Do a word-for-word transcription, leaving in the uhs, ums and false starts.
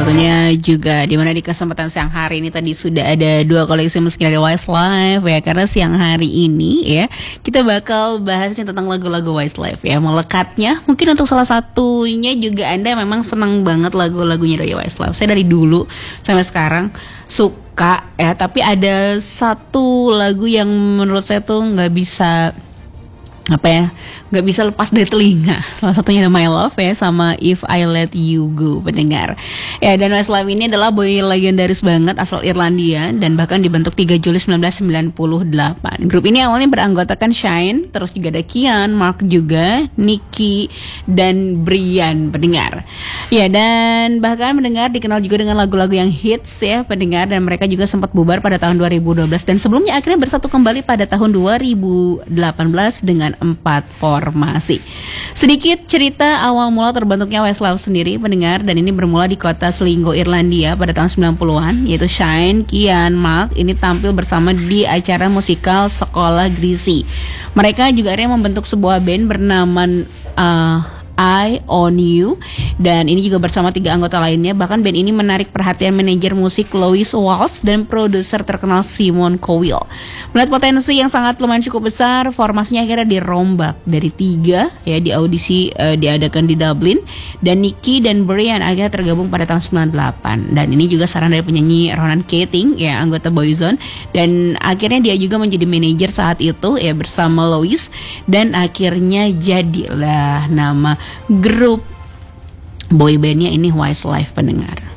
Tentunya juga dimana di kesempatan siang hari ini tadi sudah ada dua koleksi musik dari Westlife ya. Karena siang hari ini ya kita bakal bahasnya tentang lagu-lagu Westlife ya. Melekatnya mungkin untuk salah satunya juga Anda memang senang banget lagu-lagunya dari Westlife. Saya dari dulu sampai sekarang suka ya. Tapi ada satu lagu yang menurut saya tuh gak bisa apa ya, nggak bisa lepas dari telinga. Salah satunya ada My Love ya, sama If I Let You Go, pendengar. Ya, dan Westlife ini adalah boy legendaris banget asal Irlandia dan bahkan dibentuk tiga Juli seribu sembilan ratus sembilan puluh delapan. Grup ini awalnya beranggotakan Shine, terus juga ada Kian, Mark juga, Nicky dan Brian, pendengar. Ya, dan bahkan pendengar dikenal juga dengan lagu-lagu yang hits ya, pendengar, dan mereka juga sempat bubar pada tahun dua ribu dua belas dan sebelumnya akhirnya bersatu kembali pada tahun dua ribu delapan belas dengan empat formasi. Sedikit cerita awal mula terbentuknya Westlife sendiri, pendengar, dan ini bermula di kota Sligo, Irlandia pada tahun sembilan puluhan, yaitu Shine, Kian, Mark ini tampil bersama di acara musikal Sekolah Grisi. Mereka juga akhirnya membentuk sebuah band bernama uh, I On You, dan ini juga bersama tiga anggota lainnya. Bahkan band ini menarik perhatian manajer musik Louis Walsh dan produser terkenal Simon Cowell. Melihat potensi yang sangat lumayan cukup besar, formasinya akhirnya dirombak dari tiga ya di audisi uh, diadakan di Dublin, dan Nicky dan Brian akhirnya tergabung pada tahun sembilan puluh delapan. Dan ini juga saran dari penyanyi Ronan Keating ya, anggota Boyzone, dan akhirnya dia juga menjadi manajer saat itu ya bersama Louis, dan akhirnya jadilah nama grup boybandnya ini Westlife, pendengar.